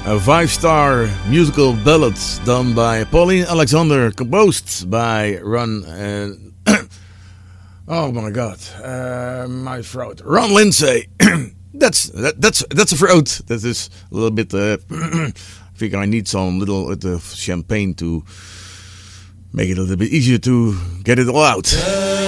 A 5-star musical ballad done by Pauline Alexander, composed by Ron and oh my God, my throat. Ron Lindsay. That's a throat. That is a little bit. I think I need some little bit of champagne to make it a little bit easier to get it all out.